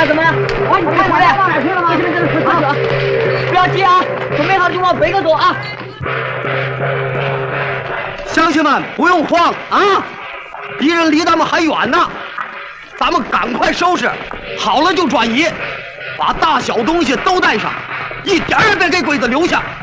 干什么？哇，你看出来到哪去了吗？这是快走！不要急啊，准备好就往北边走啊！ 乡亲们，不用慌啊！敌人离咱们还远呢，咱们赶快收拾，好了就转移，把大小东西都带上，一点也别给鬼子留下。